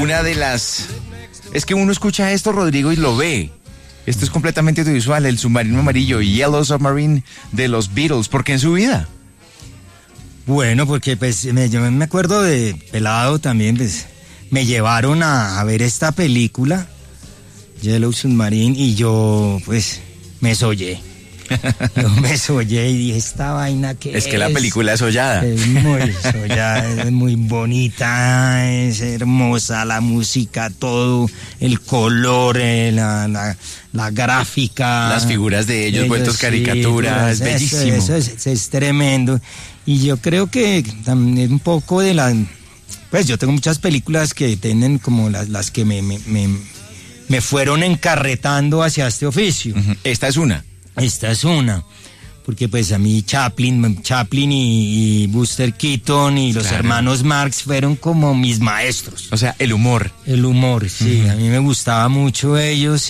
una de las... Es que uno escucha esto, Rodrigo, y lo ve. Esto es completamente audiovisual, El submarino amarillo, Yellow Submarine de los Beatles. ¿Por qué en su vida? Bueno, porque pues yo me acuerdo de pelado también, pues me llevaron a ver esta película, Yellow Submarine, y yo pues me soñé. Yo me soñé y dije, esta vaina que es que la película es soñada. Es muy soñada, es muy bonita, es hermosa la música, todo, el color, la gráfica. Las figuras de ellos vueltos caricaturas, sí, bellísimo. Eso es tremendo. Y yo creo que también un poco de la... Pues yo tengo muchas películas que tienen como las que me fueron encarretando hacia este oficio. Uh-huh. Esta es una, porque pues a mí Chaplin y Buster Keaton y los hermanos Marx fueron como mis maestros. O sea, el humor. El humor, sí, a mí me gustaba mucho ellos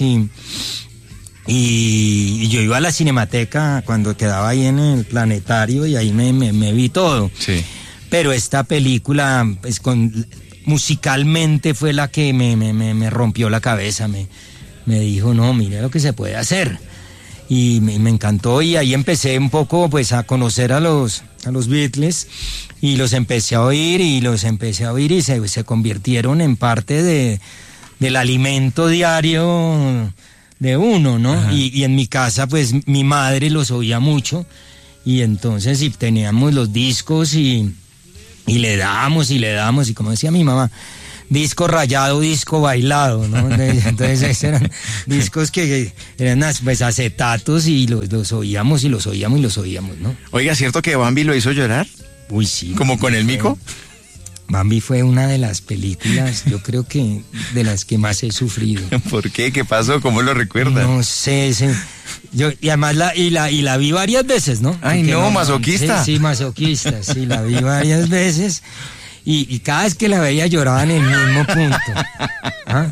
y yo iba a la Cinemateca cuando quedaba ahí en el Planetario y ahí me vi todo. Sí. Pero esta película, pues musicalmente fue la que me rompió la cabeza, me dijo, no, mira lo que se puede hacer. Y me encantó y ahí empecé un poco pues a conocer a los Beatles y los empecé a oír y se convirtieron en parte del alimento diario de uno, ¿no? Y en mi casa pues mi madre los oía mucho y entonces sí, teníamos los discos y le dábamos y como decía mi mamá, disco rayado, disco bailado, ¿no? Entonces eran discos que eran pues acetatos y los oíamos, ¿no? Oiga, ¿cierto que Bambi lo hizo llorar? Uy, sí. ¿Como con el mico? Bambi fue una de las películas, yo creo que de las que más he sufrido. ¿Por qué? ¿Qué pasó? ¿Cómo lo recuerdas? No sé, y además la vi varias veces, ¿no? Ay, porque no, masoquista. Sí, masoquista, sí, la vi varias veces. Y cada vez que la veía lloraba en el mismo punto. ¿Ah?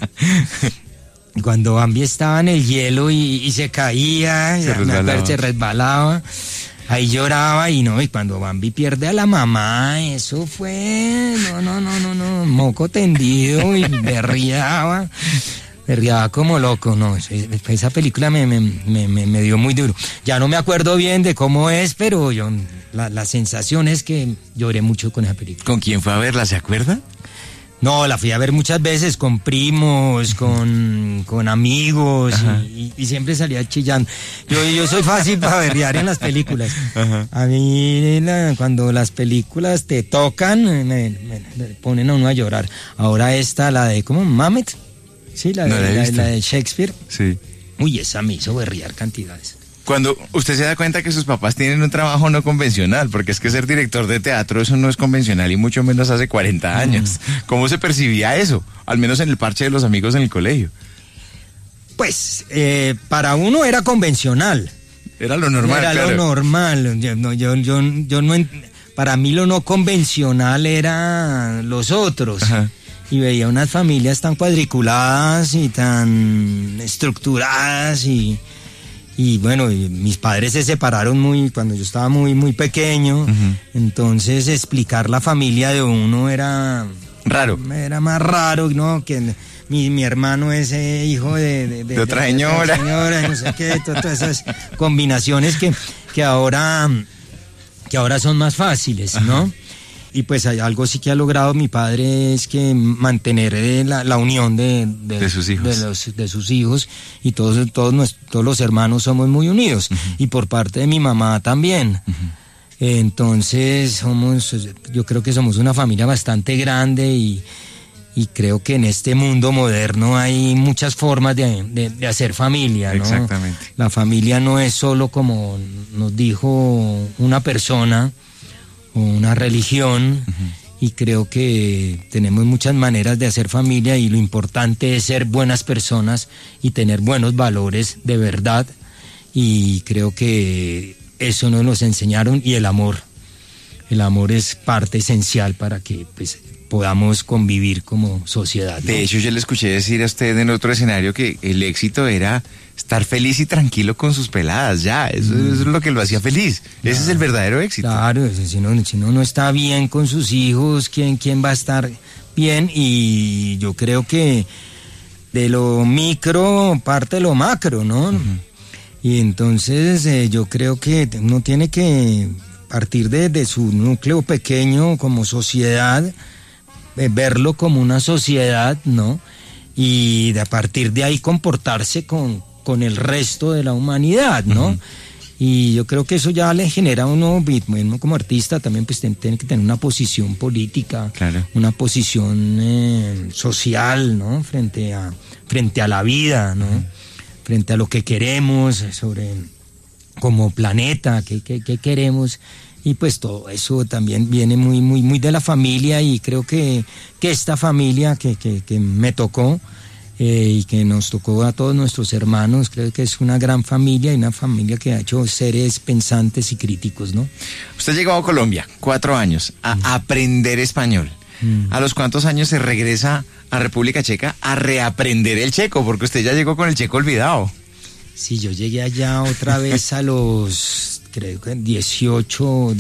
Cuando Bambi estaba en el hielo y se caía, se resbalaba, ahí lloraba y cuando Bambi pierde a la mamá, eso fue, no, moco tendido y berreaba como loco, no, esa película me dio muy duro. Ya no me acuerdo bien de cómo es, pero la sensación es que lloré mucho con esa película. ¿Con quién fue a verla, se acuerda? No, la fui a ver muchas veces con primos, con amigos y siempre salía chillando. Yo soy fácil para berrear en las películas. Ajá. A mí cuando las películas te tocan me ponen a uno a llorar. Ahora la de ¿cómo? Mamet. Sí, la de Shakespeare. Sí. Uy, esa me hizo berrear cantidades. Cuando usted se da cuenta que sus papás tienen un trabajo no convencional, porque es que ser director de teatro eso no es convencional y mucho menos hace 40 años. ¿Cómo se percibía eso? Al menos en el parche de los amigos en el colegio. Pues, para uno era convencional. Era lo normal, Lo normal. Para mí lo no convencional era los otros. Ajá. Y veía unas familias tan cuadriculadas y tan estructuradas y bueno, mis padres se separaron cuando yo estaba muy pequeño, entonces explicar la familia de uno era raro. Era más raro, ¿no? Que mi hermano es hijo de otra señora. No sé qué, todas esas combinaciones que ahora son más fáciles, ¿no? Ajá. Y pues algo sí que ha logrado mi padre es que mantener la unión de sus hijos. De sus hijos y todos los hermanos somos muy unidos. Y por parte de mi mamá también. Entonces yo creo que somos una familia bastante grande y creo que en este mundo moderno hay muchas formas de hacer familia, ¿no? Exactamente. La familia no es solo como nos dijo una persona o una religión, y creo que tenemos muchas maneras de hacer familia y lo importante es ser buenas personas y tener buenos valores de verdad, y creo que eso nos lo enseñaron, y el amor es parte esencial para que pues podamos convivir como sociedad, ¿no? De hecho, yo le escuché decir a usted en otro escenario que el éxito era estar feliz y tranquilo con sus peladas, eso es lo que lo hacía feliz. Claro, ese es el verdadero éxito. Claro, si uno no está bien con sus hijos, ¿quién va a estar bien, y yo creo que de lo micro parte lo macro, ¿no? Y entonces yo creo que uno tiene que partir de su núcleo pequeño como sociedad, verlo como una sociedad, ¿no? Y a partir de ahí comportarse con el resto de la humanidad, ¿no? Y yo creo que eso ya le genera a uno como artista también pues tiene que tener una posición política, claro, una posición social, ¿no? Frente a la vida, ¿no? Frente a lo que queremos como planeta, qué queremos. Y pues todo eso también viene muy de la familia, y creo que esta familia que me tocó y que nos tocó a todos nuestros hermanos, creo que es una gran familia y una familia que ha hecho seres pensantes y críticos, ¿no? Usted llegó a Colombia, 4 años, a aprender español. ¿A los cuántos años se regresa a República Checa a reaprender el checo? Porque usted ya llegó con el checo olvidado. Sí, yo llegué allá otra vez a los, creo que 18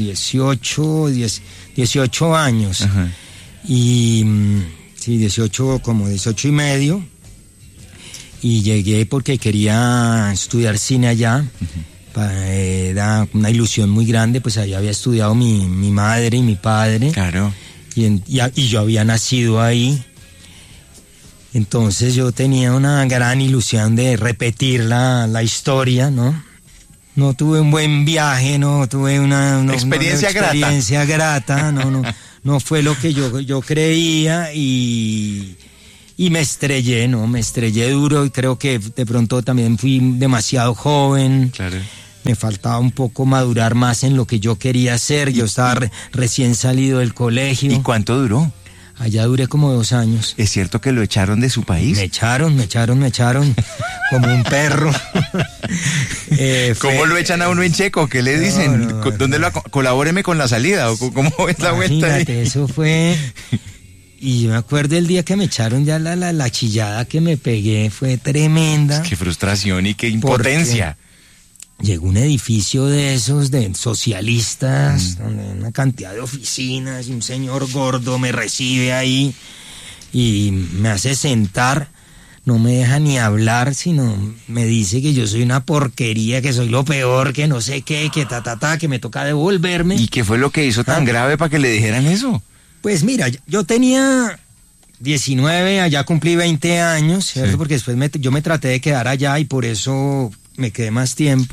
años. Ajá. Y sí, 18 y medio. Y llegué porque quería estudiar cine allá. Era una ilusión muy grande, pues allá había estudiado mi madre y mi padre. Claro. Y yo había nacido ahí. Entonces yo tenía una gran ilusión de repetir la historia, ¿no? No tuve un buen viaje, no tuve una experiencia grata, no fue lo que yo creía, y me estrellé, ¿no? Me estrellé duro, y creo que de pronto también fui demasiado joven. Claro. Me faltaba un poco madurar más en lo que yo quería hacer. Yo estaba recién salido del colegio. ¿Y cuánto duró? Allá duré como 2 años. ¿Es cierto que lo echaron de su país? Me echaron como un perro. ¿Cómo lo echan a uno en checo? ¿Qué le dicen? No. ¿Dónde colabóreme con la salida? ¿O cómo es la vuelta? Imagínate, eso fue... Y yo me acuerdo el día que me echaron, ya la chillada que me pegué fue tremenda. Qué frustración y qué impotencia. Llegó un edificio de esos, de socialistas, donde hay una cantidad de oficinas, y un señor gordo me recibe ahí y me hace sentar, no me deja ni hablar, sino me dice que yo soy una porquería, que soy lo peor, que no sé qué, que que me toca devolverme. ¿Y qué fue lo que hizo tan grave para que le dijeran eso? Pues mira, yo tenía 19, allá cumplí 20 años, ¿cierto? Sí. Porque después yo me traté de quedar allá y por eso me quedé más tiempo.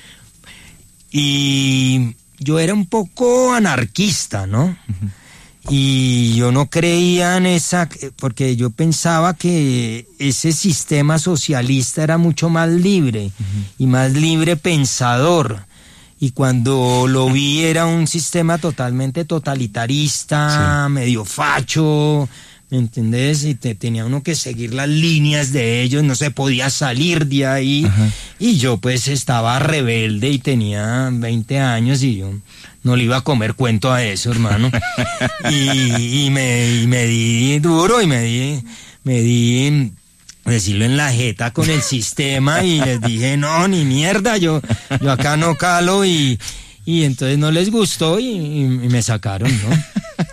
Y yo era un poco anarquista, ¿no? Y yo no creía en porque yo pensaba que ese sistema socialista era mucho más libre y más libre pensador. Y cuando lo vi era un sistema totalmente totalitarista, sí, medio facho, ¿me entendés? Y tenía uno que seguir las líneas de ellos, no se podía salir de ahí. Y yo pues estaba rebelde y tenía 20 años y yo no le iba a comer cuento a eso, hermano. y me di duro y me di decirlo en la jeta con el sistema, y les dije, no, ni mierda, yo acá no calo, y entonces no les gustó y me sacaron, ¿no?